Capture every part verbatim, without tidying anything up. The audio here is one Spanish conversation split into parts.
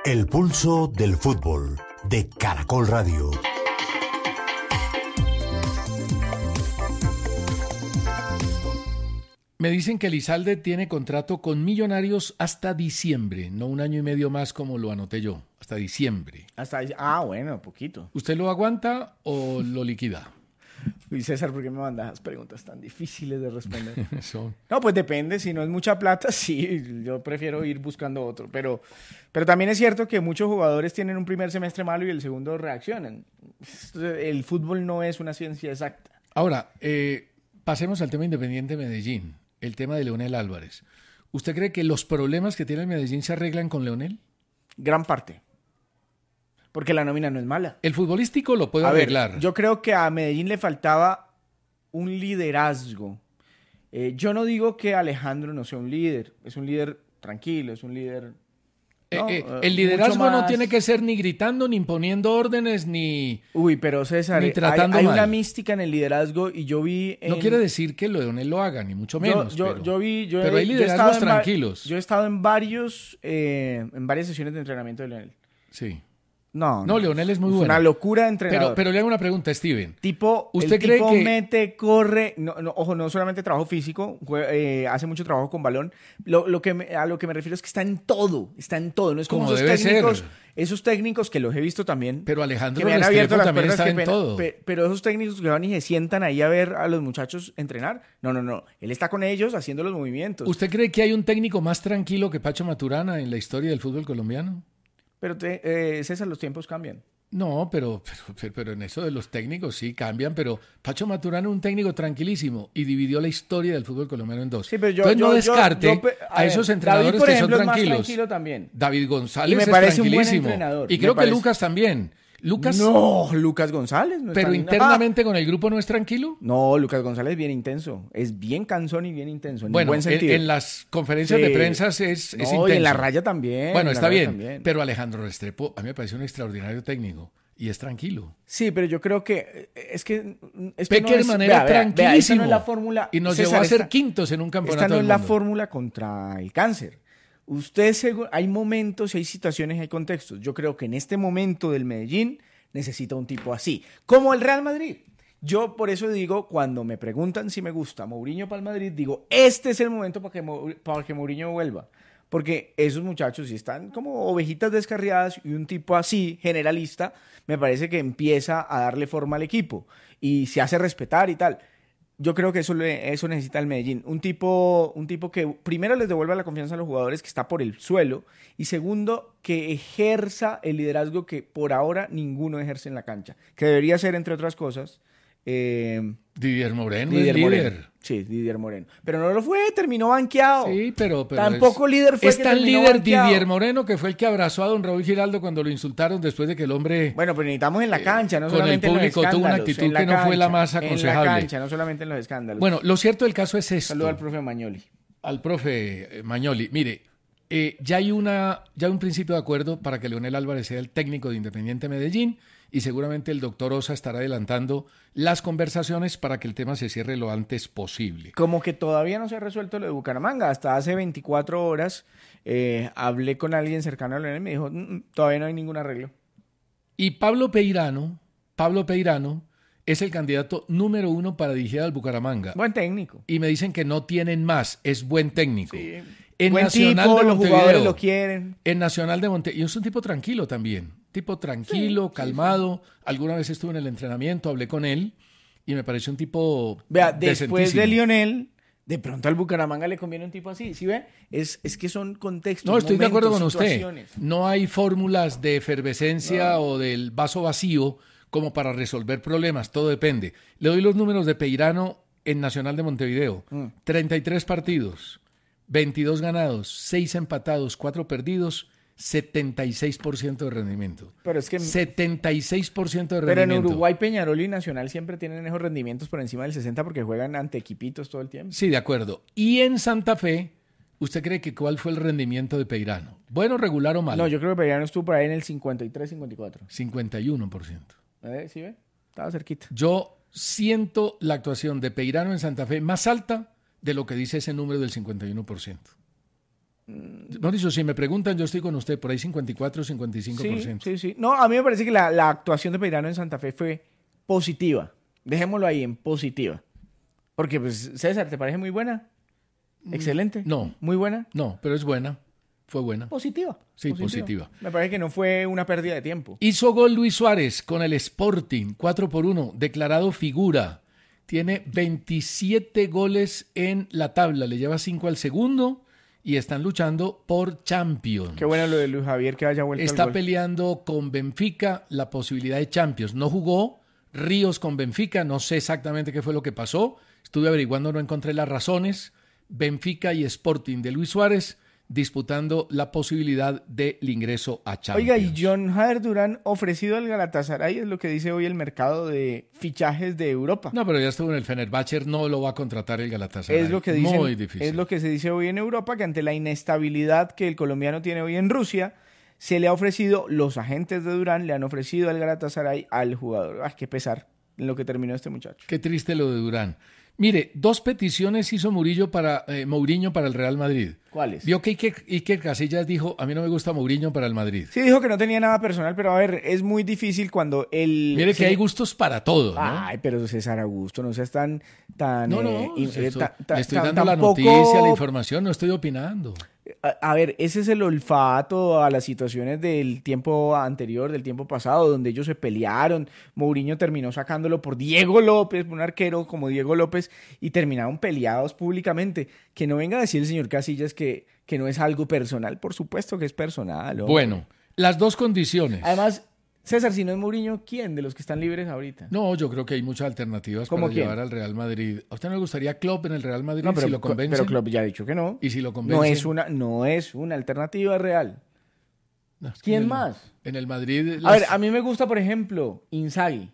El pulso del fútbol de Caracol Radio. Me dicen que Elizalde tiene contrato con Millonarios hasta diciembre, no un año y medio más como lo anoté yo, hasta diciembre. Hasta Ah, bueno, poquito. ¿Usted lo aguanta o lo liquida? Uy, César, ¿por qué me mandas preguntas tan difíciles de responder? Son... No, pues depende, si no es mucha plata, sí, yo prefiero ir buscando otro, pero, pero también es cierto que muchos jugadores tienen un primer semestre malo y el segundo reaccionan. El fútbol no es una ciencia exacta. Ahora, eh, pasemos al tema Independiente Medellín, el tema de Leonel Álvarez. ¿Usted cree que los problemas que tiene el Medellín se arreglan con Leonel? Gran parte. Porque la nómina no es mala. El futbolístico lo puede a arreglar. Ver, yo creo que a Medellín le faltaba un liderazgo. Eh, yo no digo que Alejandro no sea un líder. Es un líder tranquilo, es un líder... No, eh, eh, el liderazgo más... no tiene que ser ni gritando, ni imponiendo órdenes, ni... Uy, pero César, ni tratando hay, hay mal. una mística en el liderazgo y yo vi... En... No quiere decir que Leonel lo haga, ni mucho menos. Yo, yo, pero, yo vi, yo pero he, hay liderazgos yo he tranquilos. Va... Yo he estado en varios, eh, en varias sesiones de entrenamiento de Leonel. Sí. No, no, no, Leonel es muy bueno. Es una locura de entrenador. Pero, pero le hago una pregunta, Steven. Tipo, ¿Usted el cree tipo que mete, corre, no, no, ojo, no solamente trabajo físico, eh, hace mucho trabajo con balón. Lo, lo que me, a lo que me refiero es que está en todo, está en todo. No es como, como esos debe técnicos, ser. esos técnicos que los he visto también. Pero Alejandro que me han abierto Restrepo las también puertas, está en pena, todo. pe, pero esos técnicos que van y se sientan ahí a ver a los muchachos entrenar. No, no, no. Él está con ellos haciendo los movimientos. ¿Usted cree que hay un técnico más tranquilo que Pacho Maturana en la historia del fútbol colombiano? Pero te, eh, César, los tiempos cambian. No, pero, pero, pero en eso de los técnicos sí cambian, pero Pacho Maturana es un técnico tranquilísimo y dividió la historia del fútbol colombiano en dos. Sí, pero yo, Entonces no yo, descarte yo, yo, a, a ver, esos entrenadores David, por que ejemplo, son es más tranquilos. tranquilo también. David González y me es parece un buen tranquilísimo. entrenador. Y creo me que Lucas también. Lucas, no, Lucas González. No pero está internamente con el grupo no es tranquilo. No, Lucas González es bien intenso. Es bien cansón y bien intenso. En bueno, buen sentido. En, en las conferencias sí. de prensa es, es no, intenso. Y en la raya también. Bueno, está bien. También. Pero Alejandro Restrepo a mí me parece un extraordinario técnico. Y es tranquilo. Sí, pero yo creo que es que esto Peckerman no es, era vea, tranquilísimo. Vea, esta no es la fórmula. Y nos César, llevó a ser esta, quintos en un campeonato Esta no del es la mundo. fórmula contra el cáncer. Usted, hay momentos, hay situaciones, hay contextos. Yo creo que en este momento del Medellín necesita un tipo así. Como el Real Madrid. Yo por eso digo, cuando me preguntan si me gusta Mourinho para el Madrid, digo, este es el momento para que, para que Mourinho vuelva. Porque esos muchachos, si están como ovejitas descarriadas y un tipo así, generalista, me parece que empieza a darle forma al equipo y se hace respetar y tal. Yo creo que eso, le, eso necesita el Medellín. Un tipo, un tipo que primero les devuelva la confianza a los jugadores, que está por el suelo, y segundo, que ejerza el liderazgo que por ahora ninguno ejerce en la cancha. Que debería ser, entre otras cosas... Eh, Didier Moreno Didier es líder. Moreno. Sí, Didier Moreno. Pero no lo fue, terminó banqueado. Sí, pero... pero Tampoco es, líder fue es que tan terminó líder banqueado. Didier Moreno que fue el que abrazó a don Raúl Giraldo cuando lo insultaron después de que el hombre... Bueno, pero necesitamos en la cancha, no con solamente el en los público tuvo una escándalos. actitud en la que no cancha, fue la más En aconsejable. la cancha, no solamente en los escándalos. Bueno, lo cierto del caso es esto. Saludo al profe Magnoli. Al profe Magnoli. Mire, eh, ya hay una ya hay un principio de acuerdo para que Leonel Álvarez sea el técnico de Independiente Medellín y seguramente el doctor Osa estará adelantando las conversaciones para que el tema se cierre lo antes posible. Como que todavía no se ha resuelto lo de Bucaramanga. Hasta hace veinticuatro horas eh, hablé con alguien cercano a Leonel y me dijo, mm, todavía no hay ningún arreglo. Y Pablo Peirano, Pablo Peirano es el candidato número uno para dirigir al Bucaramanga. Buen técnico. Y me dicen que no tienen más, es buen técnico. Sí. En Buen Nacional tipo, de los Montevideo, jugadores lo quieren. En Nacional de Montevideo. Y es un tipo tranquilo también. Tipo tranquilo, sí, calmado. Sí, sí. Alguna vez estuve en el entrenamiento, hablé con él y me pareció un tipo Vea, después de Lionel, de pronto al Bucaramanga le conviene un tipo así. ¿Sí ve? Es, es que son contextos, No, estoy momentos, de acuerdo con situaciones. usted. No hay fórmulas de efervescencia no. o del vaso vacío como para resolver problemas. Todo depende. Le doy los números de Peirano en Nacional de Montevideo. Mm. treinta y tres partidos. veintidós ganados, seis empatados, cuatro perdidos, setenta y seis por ciento de rendimiento. Pero es que setenta y seis por ciento de pero rendimiento. Pero en Uruguay, Peñarol y Nacional siempre tienen esos rendimientos por encima del sesenta porque juegan ante equipitos todo el tiempo. Sí, de acuerdo. Y en Santa Fe, ¿usted cree que cuál fue el rendimiento de Peirano? ¿Bueno, regular o malo? No, yo creo que Peirano estuvo por ahí en el cincuenta y tres, cincuenta y cuatro. cincuenta y uno por ciento. ¿Eh? ¿Sí ve? Estaba cerquita. Yo siento la actuación de Peirano en Santa Fe más alta de lo que dice ese número del cincuenta y uno por ciento. No, dicho, si me preguntan, yo estoy con usted, por ahí cincuenta y cuatro, cincuenta y cinco por ciento. Sí, sí, sí. No, a mí me parece que la, la actuación de Peirano en Santa Fe fue positiva. Dejémoslo ahí en positiva. Porque, pues, César, ¿te parece muy buena? Excelente. No. Muy buena. No, pero es buena. Fue buena. Positiva. Sí, positiva. Me parece que no fue una pérdida de tiempo. Hizo gol Luis Suárez con el Sporting, cuatro por uno, declarado figura. Tiene veintisiete goles en la tabla, le lleva cinco al segundo y están luchando por Champions. Qué bueno lo de Luis Javier que haya vuelto Está al gol. peleando con Benfica la posibilidad de Champions. No jugó Ríos con Benfica, no sé exactamente qué fue lo que pasó. Estuve averiguando, no encontré las razones. Benfica y Sporting de Luis Suárez disputando la posibilidad del ingreso a Champions. Oiga, y John Jader Durán ofrecido al Galatasaray, es lo que dice hoy el mercado de fichajes de Europa. No, pero ya estuvo en el Fenerbahce, no lo va a contratar el Galatasaray. Es lo que dicen, muy difícil. Es lo que se dice hoy en Europa, que ante la inestabilidad que el colombiano tiene hoy en Rusia, se le ha ofrecido, los agentes de Durán le han ofrecido al Galatasaray al jugador. ¡Ay, qué pesar en lo que terminó este muchacho! Qué triste lo de Durán. Mire, dos peticiones hizo Murillo para, eh, Mourinho para el Real Madrid. ¿Cuáles? Vio que Iker, Iker Casillas dijo, a mí no me gusta Mourinho para el Madrid. Sí, dijo que no tenía nada personal, pero a ver, es muy difícil cuando el... Mire que se... hay gustos para todo, ¿no? Ay, pero César Augusto, no seas tan... tan no, no, eh, in- eso, eh, ta- ta- le estoy tan- dando la tampoco- noticia, la información, no estoy opinando. A, a ver, ese es el olfato a las situaciones del tiempo anterior, del tiempo pasado, donde ellos se pelearon. Mourinho terminó sacándolo por Diego López, un arquero como Diego López, y terminaron peleados públicamente. Que no venga a decir el señor Casillas que, que no es algo personal. Por supuesto que es personal. hombre. Bueno, las dos condiciones. Además, César, si no es Mourinho, ¿quién de los que están libres ahorita? No, yo creo que hay muchas alternativas ¿Cómo para quién? llevar al Real Madrid. ¿A usted no le gustaría Klopp en el Real Madrid No, pero, si lo convencen? pero Klopp ya ha dicho que no. ¿Y si lo No convencen? es una, no es una alternativa real. No, es que ¿Quién en el- más? En el Madrid... A las- ver, a mí me gusta, por ejemplo, Inzaghi.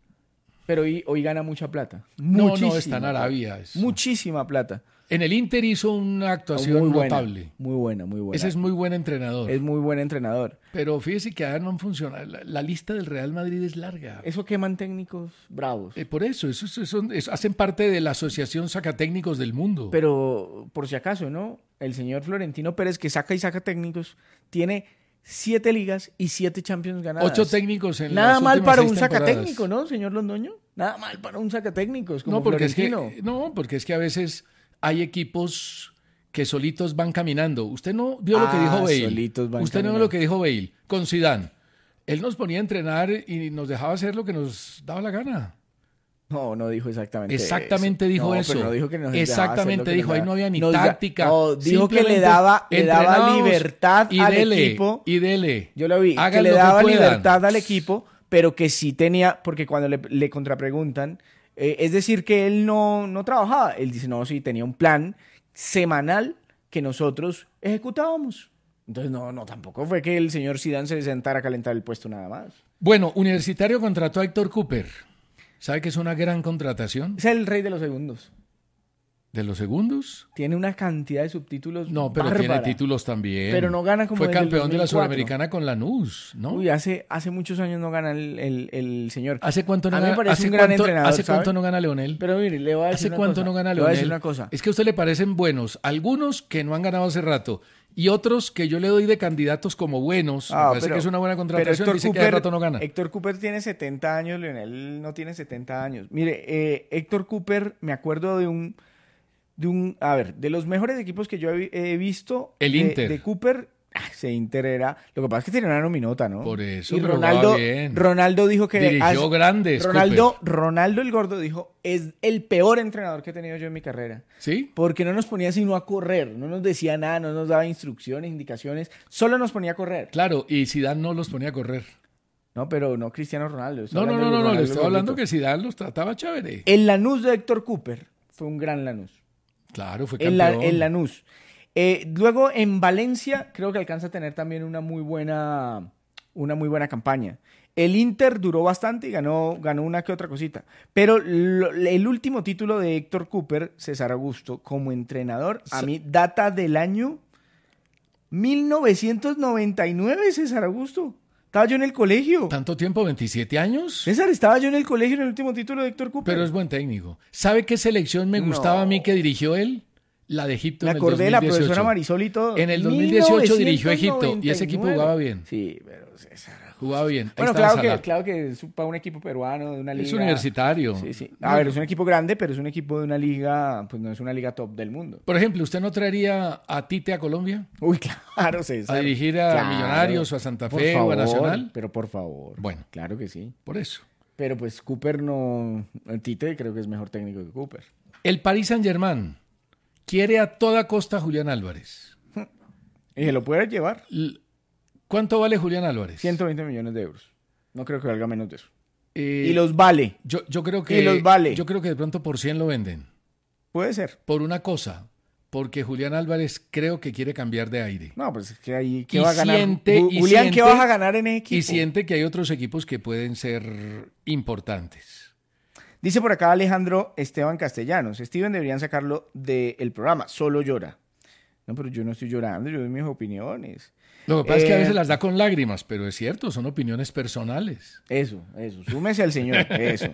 Pero hoy, hoy gana mucha plata. No, no, Muchísima está en plata. Arabia. es- Muchísima plata. En el Inter hizo una actuación Muy buena, notable. muy buena, muy buena. Ese es muy buen entrenador. Es muy buen entrenador. Pero fíjese que ahora no funciona. La, la lista del Real Madrid es larga. Eso queman técnicos bravos. Eh, por eso, eso, eso son- eso hacen parte de la Asociación Sacatécnicos del Mundo. Pero, por si acaso, ¿no? El señor Florentino Pérez, que saca y saca técnicos, tiene siete ligas y siete Champions ganadas. Ocho técnicos en Nada las mal últimas para seis un temporadas. sacatécnico, ¿no, señor Londoño? Nada mal para un sacatécnicos como No, porque es que, Florentino. no, porque es que a veces hay equipos que solitos van caminando. Usted no vio lo que Ah, dijo Bale. solitos van Usted no vio caminando. lo que dijo Bale con Zidane. Él nos ponía a entrenar y nos dejaba hacer lo que nos daba la gana. No, no dijo exactamente Exactamente eso. dijo No, eso. pero no dijo que nos dejaba Exactamente hacer lo que dijo, nos ahí daba. no había ni Nos da- táctica. No, dijo que le Simplemente daba, le daba entrenaos libertad y al dele, equipo. Y dele. Yo lo vi, Hagan que le lo daba puedan. libertad al equipo, pero que sí tenía, porque cuando le, le contrapreguntan, eh, es decir, que él no, no trabajaba. Él dice, no, sí, tenía un plan semanal que nosotros ejecutábamos. Entonces, no, no, tampoco fue que el señor Zidane se sentara a calentar el puesto nada más. Bueno, Universitario contrató a Héctor Cooper. ¿Sabe que es una gran contratación? Es el rey de los segundos. ¿De los segundos? Tiene una cantidad de subtítulos No, pero bárbara. tiene títulos también. Pero no gana como Fue desde el campeón de la dos mil cuatro. Sudamericana con Lanús, ¿no? Uy, hace, hace muchos años no gana el, el, el señor. ¿Hace cuánto no A mí me gana, parece hace un gran cuánto- entrenador, ¿hace ¿sabe? cuánto no gana Leonel? Pero mire, le voy a decir ¿Hace una cuánto cosa. no gana Le voy a decir Leonel? una cosa. Es que a usted le parecen buenos. Algunos que no han ganado hace rato. Y otros que yo le doy de candidatos como buenos. Ah, me parece pero- que es una buena pero contratación. Héctor Dice que Cooper- hace rato no gana. Héctor Cooper tiene setenta años, Leonel no tiene setenta años. Mire, eh, Héctor Cooper, me acuerdo de un, de un, a ver, de los mejores equipos que yo he, he visto. El de, Inter. De Cooper, ah, ese Inter era, lo que pasa es que tenía una nominota, ¿no? Por eso, Y pero Ronaldo, jugaba bien. Ronaldo dijo que... Dirigió grandes, Ronaldo, Ronaldo el Gordo dijo, es el peor entrenador que he tenido yo en mi carrera. ¿Sí? Porque no nos ponía sino a correr, no nos decía nada, no nos daba instrucciones, indicaciones, solo nos ponía a correr. Claro, y Zidane no los ponía a correr. No, pero no Cristiano Ronaldo. estoy No, no, hablando no, de no, no, le Ronaldo estoy hablando gordito. que Zidane los trataba chévere. El Lanús de Héctor Cooper fue un gran Lanús. Claro, fue El, La- campeón. el Lanús. Eh, luego en Valencia creo que alcanza a tener también una muy buena, una muy buena campaña. El Inter duró bastante y ganó, ganó una que otra cosita. Pero lo- el último título de Héctor Cooper, César Augusto, como entrenador, a Sa- mí data del año mil novecientos noventa y nueve, César Augusto. Estaba yo en el colegio. ¿Tanto tiempo? ¿veintisiete años? César, estaba yo en el colegio en el último título de Héctor Cooper. Pero es buen técnico. ¿Sabe qué selección me No. gustaba a mí que dirigió él? La de Egipto Me en el acordé de la dos mil dieciocho. profesora Marisol y todo. En el dos mil dieciocho dirigió Egipto y ese mil novecientos noventa y equipo nueve. jugaba bien. Sí, pero César. Jugaba bien. Ahí Bueno, estaba claro que, Salah. claro que es para un equipo peruano de una liga. Es universitario. Sí, sí. A ver, es un equipo grande, pero es un equipo de una liga, pues no es una liga top del mundo. Por ejemplo, ¿usted no traería a Tite a Colombia? Uy, claro, César. ¿A dirigir a Claro. Millonarios o a Santa Por Fe o a favor, Nacional? Pero por favor. Bueno. Claro que sí. Por eso. Pero pues Cooper no... Tite creo que es mejor técnico que Cooper. El Paris Saint-Germain quiere a toda costa a Julián Álvarez. ¿Y se lo puede llevar? L- ¿Cuánto vale Julián Álvarez? ciento veinte millones de euros. No creo que valga menos de eso. Eh, Y los vale. yo, yo creo que y los vale. Yo creo que de pronto por cien lo venden. Puede ser. Por una cosa, porque Julián Álvarez creo que quiere cambiar de aire. No, pues es que ahí... ¿Qué Y va a ganar? siente- Ju- y Julián, ¿qué siente- vas a ganar en ese equipo? Y siente que hay otros equipos que pueden ser importantes. Dice por acá Alejandro Esteban Castellanos. Steven deberían sacarlo del programa. Solo llora. No, pero yo no estoy llorando. Yo doy mis opiniones. Lo que pasa es que a Eh, veces las da con lágrimas, pero es cierto, son opiniones personales. Eso, eso. Súmese al señor. Eso.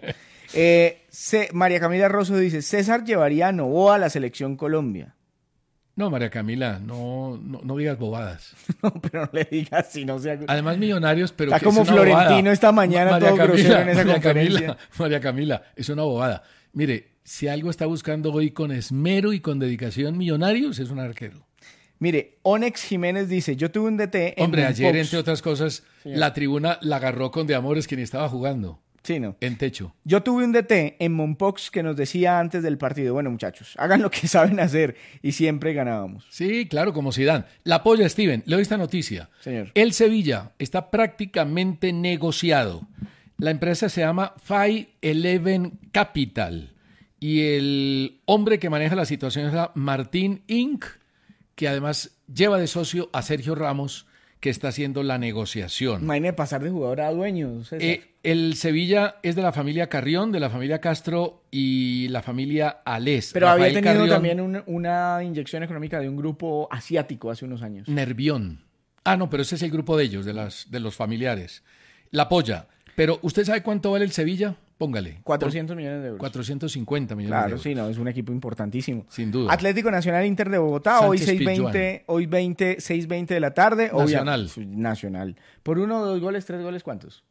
Eh, C- María Camila Rosso dice, César llevaría a Novoa a la selección Colombia. No, María Camila, no, no, no digas bobadas. No, pero no le digas si no sea... Además, Millonarios, pero Está que como es una Florentino bobada. esta mañana, todo grosero en esa María conferencia. Camila, María Camila, es una bobada. Mire, si algo está buscando hoy con esmero y con dedicación Millonarios, es un arquero. Mire, Onex Jiménez dice, yo tuve un D T en Hombre, ayer, Moonfox". entre otras cosas, Señor. la tribuna la agarró con de amores que ni estaba jugando, Sí, no. en techo. Yo tuve un D T en Monpox que nos decía antes del partido, bueno, muchachos, hagan lo que saben hacer y siempre ganábamos. Sí, claro, como Zidane. La apoya Steven. Le doy esta noticia. Señor. El Sevilla está prácticamente negociado. La empresa se llama Five Eleven Capital y el hombre que maneja la situación es la Martín Incorporated, que además lleva de socio a Sergio Ramos, que está haciendo la negociación. Imagínate pasar de jugador a dueño, César. Eh, el Sevilla es de la familia Carrión, de la familia Castro y la familia Alés. Pero Rafael había tenido Carrión, también un- una inyección económica de un grupo asiático hace unos años. Nervión. Ah, no, pero ese es el grupo de ellos, de, las, de los familiares. La apoya. Pero, ¿usted sabe cuánto vale el Sevilla? Póngale. cuatrocientos millones de euros. cuatrocientos cincuenta millones de Claro, euros. sí, no, es un equipo importantísimo. Sin duda. Atlético Nacional Inter de Bogotá, hoy Sánchez seis veinte, hoy veinte, seis veinte de la tarde. obvia- Nacional. Nacional. Por uno, dos goles, tres goles, ¿cuántos?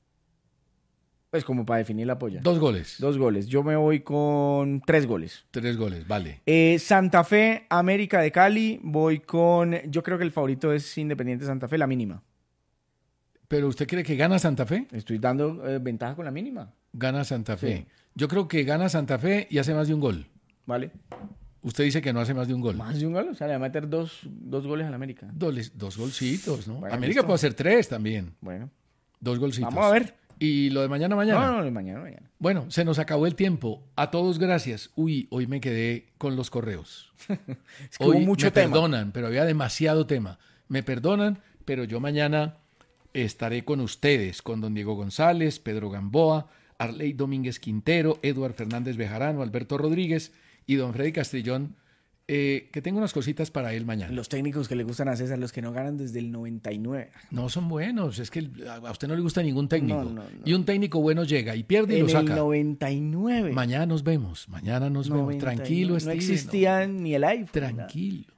Pues como para definir la polla. Dos goles. Dos goles. Yo me voy con tres goles. Tres goles, vale. Eh, Santa Fe, América de Cali, voy con... Yo creo que el favorito es Independiente Santa Fe, la mínima. ¿Pero usted cree que gana Santa Fe? Estoy dando eh, ventaja con la mínima. Gana Santa Fe. Sí. Yo creo que gana Santa Fe y hace más de un gol. ¿Vale? Usted dice que no hace más de un gol. Más de un gol. O sea, le va a meter dos, dos goles a la América. Dos, dos golcitos, ¿no? Bueno, América listo. puede hacer tres también. Bueno. Dos golcitos. Vamos a ver. ¿Y lo de mañana, mañana? No, no, no, mañana, mañana. Bueno, se nos acabó el tiempo. A todos gracias. Uy, hoy me quedé con los correos. Es que Hoy hubo mucho me tema. perdonan, pero había demasiado tema. Me perdonan, pero yo mañana estaré con ustedes, con don Diego González, Pedro Gamboa, Arley Domínguez Quintero, Eduard Fernández Bejarano, Alberto Rodríguez y don Freddy Castrillón, eh, que tengo unas cositas para él mañana. Los técnicos que le gustan a César, los que no ganan desde el noventa y nueve. No son buenos, es que a usted no le gusta ningún técnico. No, no, no. Y un técnico bueno llega y pierde y En lo el saca. noventa y nueve. Mañana nos vemos, mañana nos vemos. noventa y nueve. Tranquilo, No Steven, existía ni el iPhone. nada. Tranquilo.